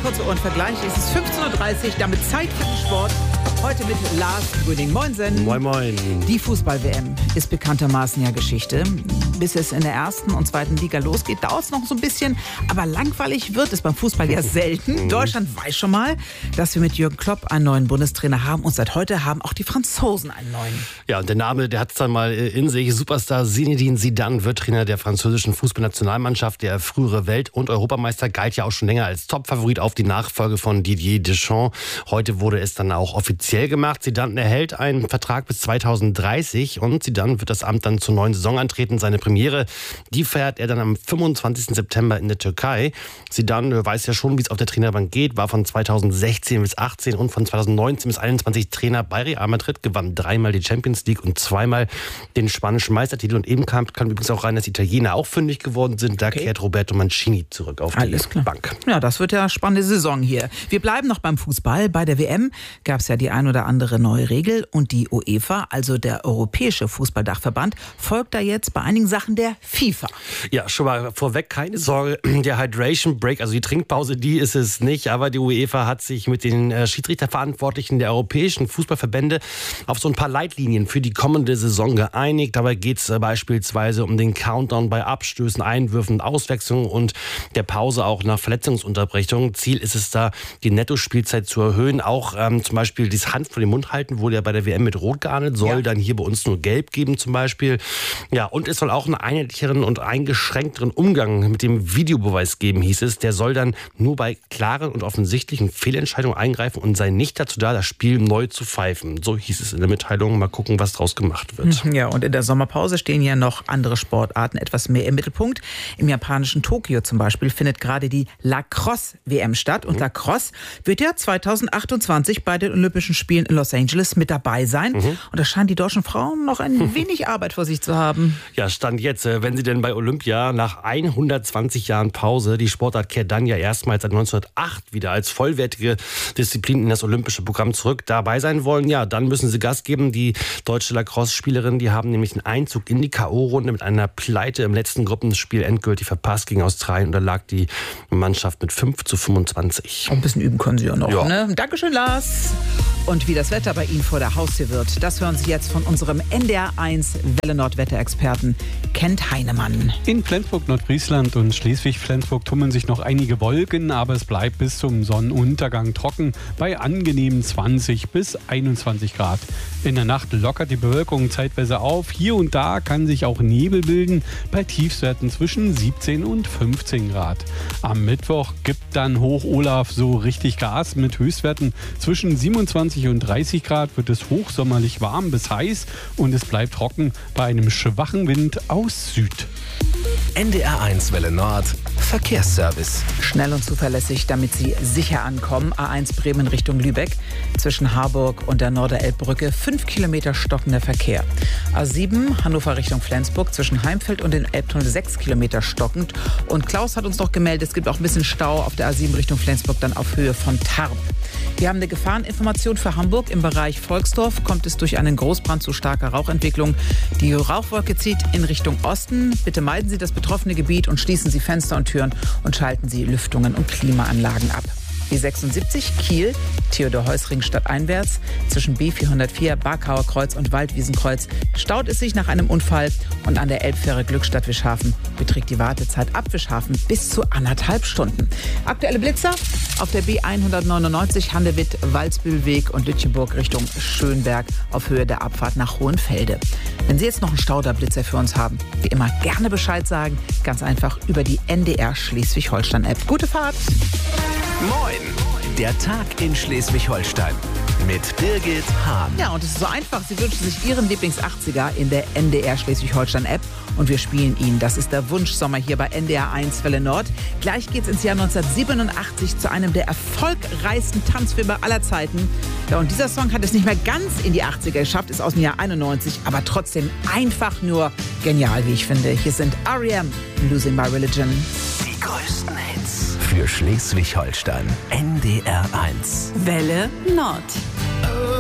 kurze Ohrenvergleich. Es ist 15.30 Uhr, damit Zeit für den Sport. Heute mit Lars Grüning. Moinsen. Moin, moin. Die Fußball-WM ist bekanntermaßen ja Geschichte. Bis es in der ersten und zweiten Liga losgeht, dauert es noch so ein bisschen. Aber langweilig wird es beim Fußball ja selten. Deutschland weiß schon mal, dass wir mit Jürgen Klopp einen neuen Bundestrainer haben. Und seit heute haben auch die Franzosen einen neuen. Ja, und der Name, der hat es dann mal in sich. Superstar Zinedine Zidane wird Trainer der französischen Fußballnationalmannschaft. Der frühere Welt- und Europameister galt ja auch schon länger als Topfavorit auf die Nachfolge von Didier Deschamps. Heute wurde es dann auch offiziell gemacht. Zidane erhält einen Vertrag bis 2030 und Zidane wird das Amt dann zur neuen Saison antreten. Seine Premiere, die feiert er dann am 25. September in der Türkei. Zidane weiß ja schon, wie es auf der Trainerbank geht, war von 2016 bis 18 und von 2019 bis 21 Trainer bei Real Madrid, gewann 3-mal die Champions League und 2-mal den spanischen Meistertitel. Und eben kam übrigens auch rein, dass Italiener auch fündig geworden sind. Da kehrt Roberto Mancini zurück auf die Bank. Ja, das wird ja eine spannende Saison hier. Wir bleiben noch beim Fußball. Bei der WM gab es ja die ein oder andere neue Regel und die UEFA, also der Europäische Fußballdachverband, folgt da jetzt bei einigen Sachen der FIFA. Ja, schon mal vorweg, keine Sorge, der Hydration Break, also die Trinkpause, die ist es nicht, aber die UEFA hat sich mit den Schiedsrichterverantwortlichen der europäischen Fußballverbände auf so ein paar Leitlinien für die kommende Saison geeinigt. Dabei geht es beispielsweise um den Countdown bei Abstößen, Einwürfen, Auswechslungen und der Pause auch nach Verletzungsunterbrechung. Ziel ist es da, die Nettospielzeit zu erhöhen. Auch zum Beispiel das Hand vor den Mund halten wurde ja bei der WM mit Rot geahndet, soll dann hier bei uns nur Gelb geben zum Beispiel. Ja, und es soll auch einen einheitlicheren und eingeschränkteren Umgang mit dem Videobeweis geben, hieß es. Der soll dann nur bei klaren und offensichtlichen Fehlentscheidungen eingreifen und sei nicht dazu da, das Spiel neu zu pfeifen. So hieß es in der Mitteilung. Mal gucken, was draus gemacht wird. Ja, und in der Sommerpause stehen ja noch andere Sportarten etwas mehr im Mittelpunkt. Im japanischen Tokio zum Beispiel findet gerade die Lacrosse-WM statt. Und Lacrosse wird ja 2028 bei den Olympischen Spielen in Los Angeles mit dabei sein. Und da scheinen die deutschen Frauen noch ein wenig Arbeit vor sich zu haben. Ja, Stand jetzt, wenn sie denn bei Olympia nach 120 Jahren Pause, die Sportart kehrt dann ja erstmals seit 1908 wieder als vollwertige Disziplin in das olympische Programm zurück dabei sein wollen, ja, dann müssen sie Gas geben. Die deutsche Lacrosse-Spielerinnen, die haben nämlich einen Einzug in die K.O.-Runde mit einer Pleite im letzten Gruppenspiel endgültig verpasst gegen Australien. Und da lag die Mannschaft mit 5:25. Ein bisschen üben können sie ja noch, ja. Ne? Dankeschön, Lars. Und wie das Wetter bei Ihnen vor der Haustür wird, das hören Sie jetzt von unserem NDR1 Welle Nord Wetterexperten Kent Heinemann. In Flensburg, Nordfriesland und Schleswig-Flensburg tummeln sich noch einige Wolken, aber es bleibt bis zum Sonnenuntergang trocken bei angenehmen 20 bis 21 Grad. In der Nacht lockert die Bewölkung zeitweise auf. Hier und da kann sich auch Nebel bilden bei Tiefstwerten zwischen 17 und 15 Grad. Am Mittwoch gibt dann Hoch Olaf so richtig Gas mit Höchstwerten zwischen 27 und 30 Grad, wird es hochsommerlich warm bis heiß und es bleibt trocken bei einem schwachen Wind aus Süd. NDR1 Welle Nord Verkehrsservice. Schnell und zuverlässig, damit Sie sicher ankommen. A1 Bremen Richtung Lübeck. Zwischen Harburg und der Norderelbbrücke 5 Kilometer stockender Verkehr. A7 Hannover Richtung Flensburg. Zwischen Heimfeld und den Elbtunnel 6 Kilometer stockend. Und Klaus hat uns noch gemeldet, es gibt auch ein bisschen Stau auf der A7 Richtung Flensburg, dann auf Höhe von Tarp. Wir haben eine Gefahreninformation für Hamburg. Im Bereich Volksdorf kommt es durch einen Großbrand zu starker Rauchentwicklung. Die Rauchwolke zieht in Richtung Osten. Bitte meiden Sie das betroffene Gebiet und schließen Sie Fenster und Türen und schalten Sie Lüftungen und Klimaanlagen ab. B76 Kiel, Theodor-Heuss-Ring stadteinwärts. Zwischen B404 Barkauer Kreuz und Waldwiesenkreuz staut es sich nach einem Unfall. Und an der Elbfähre Glückstadt-Wischhafen beträgt die Wartezeit ab Wischhafen bis zu 1,5 Stunden. Aktuelle Blitzer auf der B199 Handewitt-Walsbühlweg und Lütjenburg Richtung Schönberg auf Höhe der Abfahrt nach Hohenfelde. Wenn Sie jetzt noch einen Stauderblitzer für uns haben, wie immer gerne Bescheid sagen. Ganz einfach über die NDR Schleswig-Holstein-App. Gute Fahrt! Moin, der Tag in Schleswig-Holstein mit Birgit Hahn. Ja, und es ist so einfach. Sie wünschen sich Ihren Lieblings-80er in der NDR Schleswig-Holstein-App und wir spielen ihn. Das ist der Wunschsommer hier bei NDR1 Welle Nord. Gleich geht's ins Jahr 1987 zu einem der erfolgreichsten Tanzfilme aller Zeiten. Ja, und dieser Song hat es nicht mehr ganz in die 80er geschafft, ist aus dem Jahr 91, aber trotzdem einfach nur genial, wie ich finde. Hier sind R.E.M. Losing My Religion. Die größten Hits für Schleswig-Holstein. NDR1. Welle Nord.